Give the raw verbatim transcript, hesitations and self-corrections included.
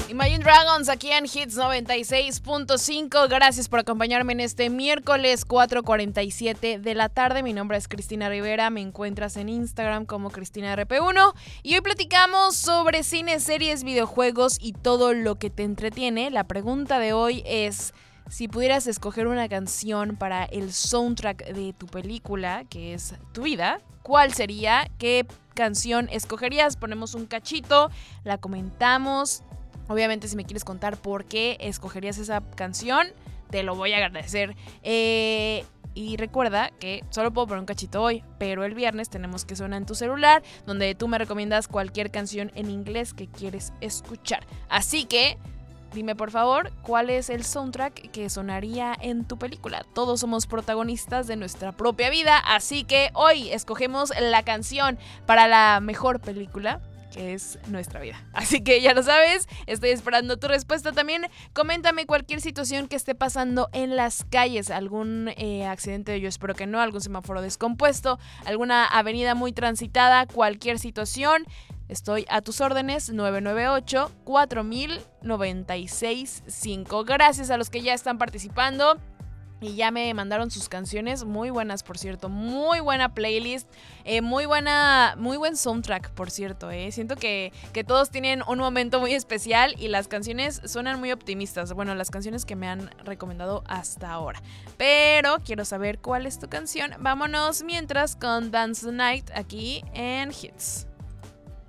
Imagine Dragons aquí en Hits noventa y seis punto cinco. Gracias por acompañarme en este miércoles cuatro cuarenta y siete de la tarde. Mi nombre es Cristina Rivera. Me encuentras en Instagram como Cristina R P uno. Y hoy platicamos sobre cine, series, videojuegos y todo lo que te entretiene. La pregunta de hoy es: si pudieras escoger una canción para el soundtrack de tu película, que es tu vida, ¿cuál sería? ¿Qué canción escogerías? Ponemos un cachito, la comentamos. Obviamente, si me quieres contar por qué escogerías esa canción, te lo voy a agradecer. Eh, y recuerda que solo puedo poner un cachito hoy, pero el viernes tenemos Que Suena en tu celular, donde tú me recomiendas cualquier canción en inglés que quieres escuchar. Así que dime por favor, ¿cuál es el soundtrack que sonaría en tu película? Todos somos protagonistas de nuestra propia vida, así que hoy escogemos la canción para la mejor película, que es nuestra vida. Así que ya lo sabes, estoy esperando tu respuesta también. Coméntame cualquier situación que esté pasando en las calles, algún eh, accidente, yo espero que no, algún semáforo descompuesto, alguna avenida muy transitada, cualquier situación. Estoy a tus órdenes, nueve nueve ocho, cuatro mil, noventa y seis cinco. Gracias a los que ya están participando y ya me mandaron sus canciones, muy buenas por cierto, muy buena playlist, eh, muy buena, muy buen soundtrack por cierto, eh. Siento que, que todos tienen un momento muy especial y las canciones suenan muy optimistas, bueno, las canciones que me han recomendado hasta ahora. Pero quiero saber cuál es tu canción, vámonos mientras con Dance the Night aquí en Hits.